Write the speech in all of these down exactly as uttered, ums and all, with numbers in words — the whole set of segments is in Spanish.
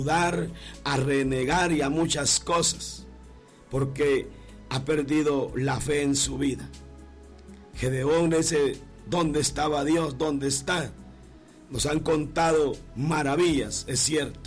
dudar, a renegar y a muchas cosas, porque ha perdido la fe en su vida. Gedeón dice, ¿dónde estaba Dios? ¿Dónde está? Nos han contado maravillas, es cierto,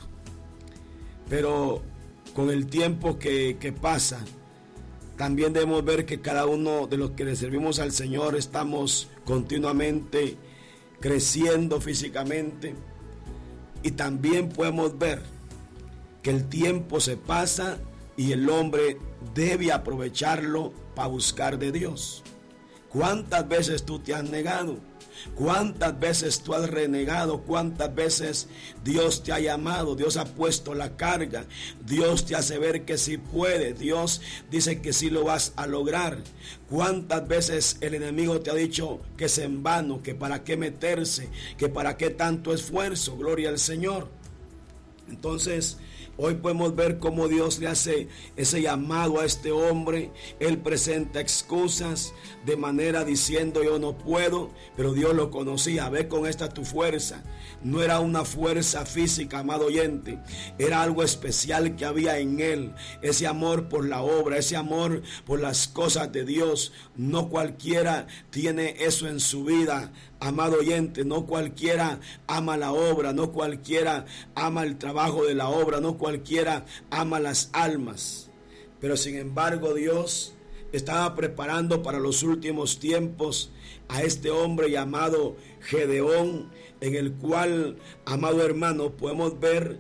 pero con el tiempo que, que pasa, también debemos ver que cada uno de los que le servimos al Señor estamos continuamente creciendo físicamente, y también podemos ver que el tiempo se pasa y el hombre debe aprovecharlo para buscar de Dios. ¿Cuántas veces tú te has negado? ¿Cuántas veces tú has renegado? ¿Cuántas veces Dios te ha llamado? Dios ha puesto la carga. Dios te hace ver que sí puede. Dios dice que sí lo vas a lograr. ¿Cuántas veces el enemigo te ha dicho que es en vano, que para qué meterse, que para qué tanto esfuerzo? Gloria al Señor. Entonces, hoy podemos ver cómo Dios le hace ese llamado a este hombre. Él presenta excusas de manera diciendo yo no puedo, pero Dios lo conocía. Ve con esta tu fuerza. No era una fuerza física, amado oyente. Era algo especial que había en él. Ese amor por la obra, ese amor por las cosas de Dios. No cualquiera tiene eso en su vida. Amado oyente, no cualquiera ama la obra, no cualquiera ama el trabajo de la obra, no cualquiera ama las almas. Pero sin embargo Dios estaba preparando para los últimos tiempos a este hombre llamado Gedeón, en el cual, amado hermano, podemos ver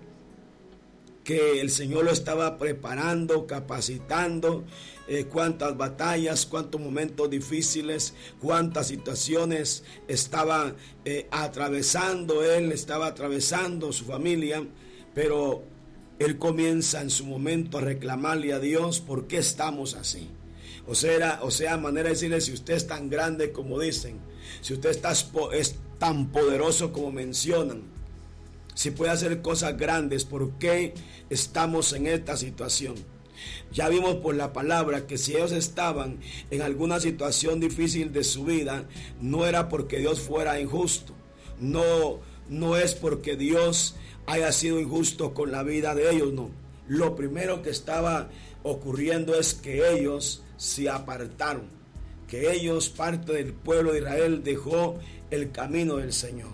que el Señor lo estaba preparando, capacitando. Eh, cuántas batallas, cuántos momentos difíciles, cuántas situaciones estaba eh, atravesando él, estaba atravesando su familia, pero él comienza en su momento a reclamarle a Dios por qué estamos así. O sea, o sea, manera de decirle, si usted es tan grande como dicen, si usted está, es tan poderoso como mencionan, si puede hacer cosas grandes, ¿por qué estamos en esta situación? Ya vimos por la palabra que si ellos estaban en alguna situación difícil de su vida, no era porque Dios fuera injusto, no, no es porque Dios haya sido injusto con la vida de ellos, no. Lo primero que estaba ocurriendo es que ellos se apartaron, que ellos, parte del pueblo de Israel, dejó el camino del Señor.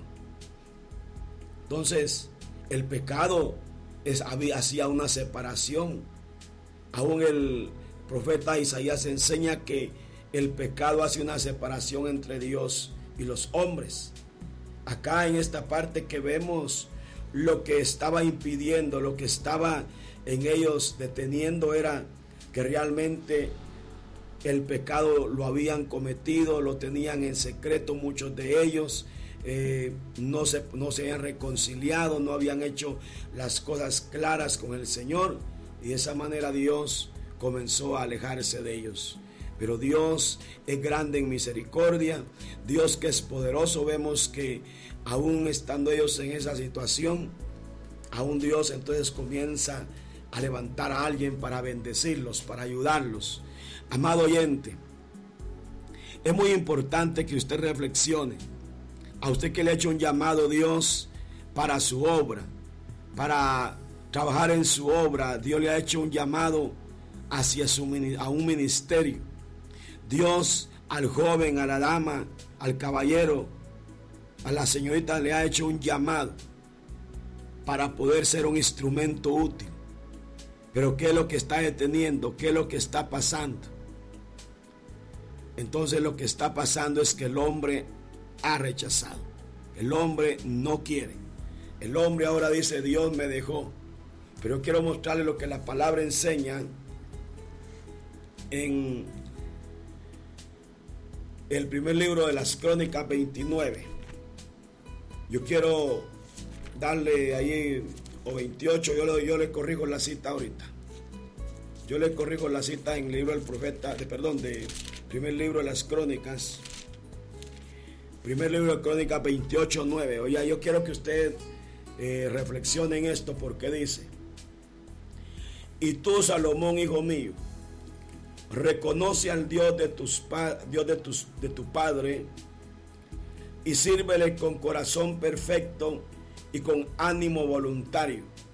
Entonces, el pecado es, había, hacía una separación. Aún el profeta Isaías enseña que el pecado hace una separación entre Dios y los hombres. Acá en esta parte que vemos, lo que estaba impidiendo, lo que estaba en ellos deteniendo era que realmente el pecado lo habían cometido, lo tenían en secreto muchos de ellos. Eh, no, se, no se habían reconciliado, no habían hecho las cosas claras con el Señor. Y de esa manera Dios comenzó a alejarse de ellos. Pero Dios es grande en misericordia. Dios que es poderoso. Vemos que aún estando ellos en esa situación, aún Dios entonces comienza a levantar a alguien para bendecirlos, para ayudarlos. Amado oyente, es muy importante que usted reflexione. A usted que le ha hecho un llamado Dios para su obra, para trabajar en su obra, Dios le ha hecho un llamado hacia su, a un ministerio. Dios al joven, a la dama, al caballero, a la señorita le ha hecho un llamado para poder ser un instrumento útil. Pero ¿qué es lo que está deteniendo? ¿Qué es lo que está pasando? Entonces lo que está pasando es que el hombre ha rechazado. El hombre no quiere. El hombre ahora dice, Dios me dejó. Pero quiero mostrarle lo que la palabra enseña en el primer libro de las Crónicas veintinueve. Yo quiero darle ahí, o veintiocho, yo le, yo le corrijo la cita ahorita. Yo le corrijo la cita en el libro del profeta, de, perdón, de primer libro de las Crónicas. Primer libro de Crónicas veintiocho, nueve. Oye, yo quiero que usted eh, reflexione en esto porque dice: y tú, Salomón, hijo mío, reconoce al Dios de tus Dios de tus de tu padre y sírvele con corazón perfecto y con ánimo voluntario,